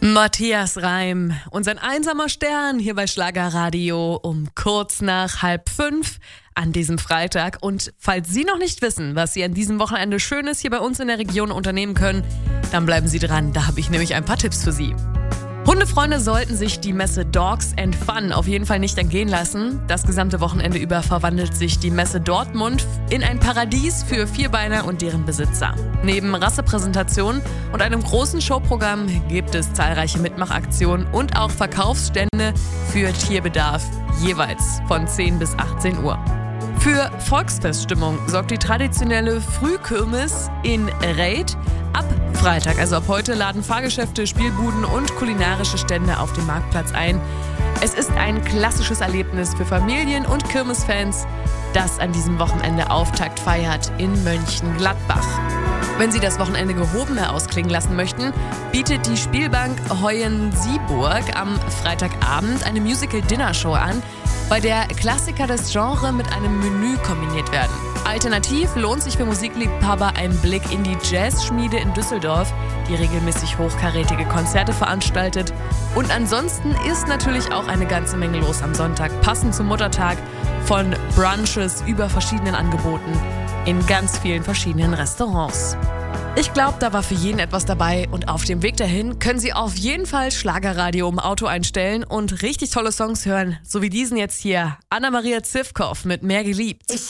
Matthias Reim und sein einsamer Stern hier bei Schlagerradio um kurz nach 4:30 an diesem Freitag. Und falls Sie noch nicht wissen, was Sie an diesem Wochenende Schönes hier bei uns in der Region unternehmen können, dann bleiben Sie dran, da habe ich nämlich ein paar Tipps für Sie. Hundefreunde sollten sich die Messe Dogs and Fun auf jeden Fall nicht entgehen lassen. Das gesamte Wochenende über verwandelt sich die Messe Dortmund in ein Paradies für Vierbeiner und deren Besitzer. Neben Rassepräsentationen und einem großen Showprogramm gibt es zahlreiche Mitmachaktionen und auch Verkaufsstände für Tierbedarf, jeweils von 10 bis 18 Uhr. Für Volksfeststimmung sorgt die traditionelle Frühkirmes in Reit. Ab Freitag, also ab heute, laden Fahrgeschäfte, Spielbuden und kulinarische Stände auf dem Marktplatz ein. Es ist ein klassisches Erlebnis für Familien und Kirmesfans, das an diesem Wochenende Auftakt feiert in Mönchengladbach. Wenn Sie das Wochenende gehobener ausklingen lassen möchten, bietet die Spielbank Hoyen-Sieburg am Freitagabend eine Musical-Dinner-Show an, bei der Klassiker des Genres mit einem Menü kombiniert werden. Alternativ lohnt sich für Musikliebhaber ein Blick in die Jazzschmiede in Düsseldorf, die regelmäßig hochkarätige Konzerte veranstaltet. Und ansonsten ist natürlich auch eine ganze Menge los am Sonntag, passend zum Muttertag, von Brunches über verschiedenen Angeboten in ganz vielen verschiedenen Restaurants. Ich glaube, da war für jeden etwas dabei und auf dem Weg dahin können Sie auf jeden Fall Schlagerradio im Auto einstellen und richtig tolle Songs hören, so wie diesen jetzt hier, Anna-Maria Zivkow mit Mehr geliebt.